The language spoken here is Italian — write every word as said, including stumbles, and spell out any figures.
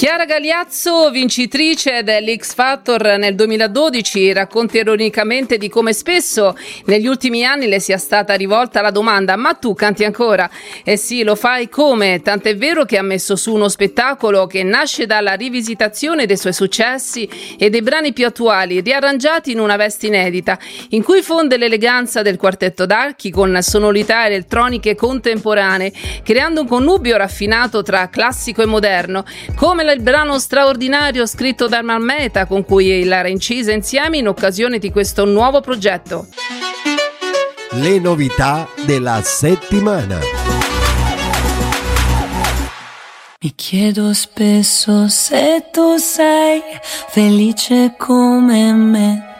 Chiara Gagliazzo, vincitrice dell'X Factor nel duemiladodici, racconta ironicamente di come spesso negli ultimi anni le sia stata rivolta la domanda: ma tu canti ancora? Eh sì, lo fai come? Tant'è vero che ha messo su uno spettacolo che nasce dalla rivisitazione dei suoi successi e dei brani più attuali, riarrangiati in una veste inedita, in cui fonde l'eleganza del quartetto d'archi con sonorità elettroniche contemporanee, creando un connubio raffinato tra classico e moderno, come il brano straordinario scritto da Marmeta, con cui l'ha reincisa insieme in occasione di questo nuovo progetto. Le novità della settimana. Mi chiedo spesso se tu sei felice come me.